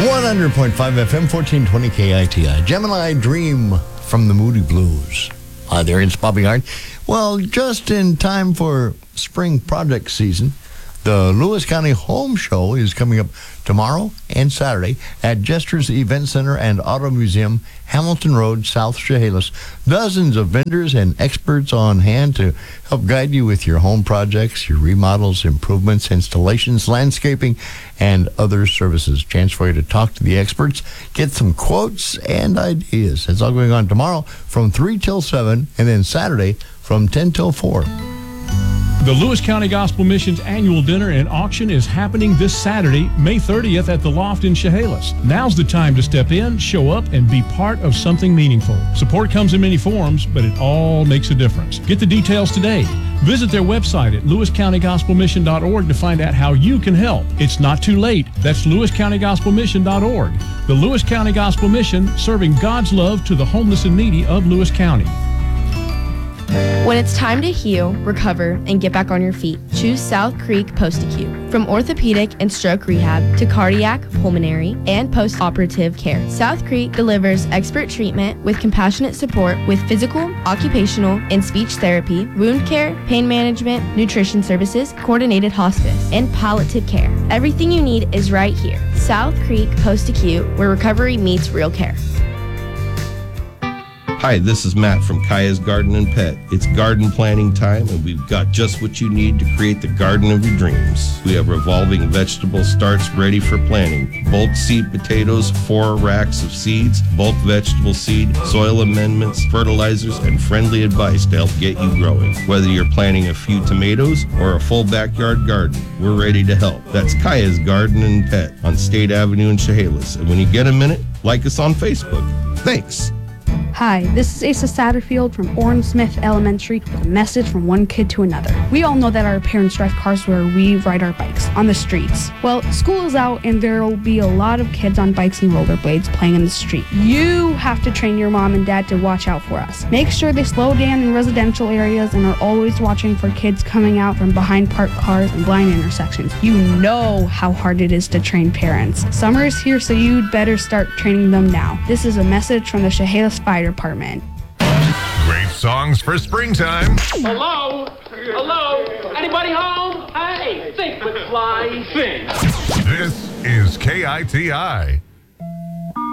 100.5 FM, 1420 KITI. Gemini Dream from the Moody Blues. There in Spotty Yard. Well, just in time for spring project season, the Lewis County Home Show is coming up tomorrow and Saturday at Jester's Event Center and Auto Museum, Hamilton Road, South Chehalis. Dozens of vendors and experts on hand to help guide you with your home projects, your remodels, improvements, installations, landscaping, and other services. Chance for you to talk to the experts, get some quotes and ideas. It's all going on tomorrow from 3 till 7, and then Saturday from 10 till 4. The Lewis County Gospel Mission's annual dinner and auction is happening this Saturday, May 30th at the Loft in Chehalis. Now's the time to step in, show up, and be part of something meaningful. Support comes in many forms, but it all makes a difference. Get the details today. Visit their website at lewiscountygospelmission.org to find out how you can help. It's not too late. That's lewiscountygospelmission.org. The Lewis County Gospel Mission, serving God's love to the homeless and needy of Lewis County. When it's time to heal, recover, and get back on your feet, choose South Creek Post-Acute. From orthopedic and stroke rehab to cardiac, pulmonary, and post-operative care, South Creek delivers expert treatment with compassionate support with physical, occupational, and speech therapy, wound care, pain management, nutrition services, coordinated hospice, and palliative care. Everything you need is right here. South Creek Post-Acute, where recovery meets real care. Hi, this is Matt from Kaya's Garden and Pet. It's garden planting time, and we've got just what you need to create the garden of your dreams. We have revolving vegetable starts ready for planting, bulk seed potatoes, 4 racks of seeds, bulk vegetable seed, soil amendments, fertilizers, and friendly advice to help get you growing. Whether you're planting a few tomatoes or a full backyard garden, we're ready to help. That's Kaya's Garden and Pet on State Avenue in Chehalis. And when you get a minute, like us on Facebook. Thanks. Hi, this is Asa Satterfield from Orrin Smith Elementary with a message from one kid to another. We all know that our parents drive cars where we ride our bikes, on the streets. Well, school is out and there will be a lot of kids on bikes and rollerblades playing in the street. You have to train your mom and dad to watch out for us. Make sure they slow down in residential areas and are always watching for kids coming out from behind parked cars and blind intersections. You know how hard it is to train parents. Summer is here, so you'd better start training them now. This is a message from the Chehalis Fire Department. Great songs for springtime. Hello? Hello? Anybody home? Hey, think but fly, sing. This is KITI.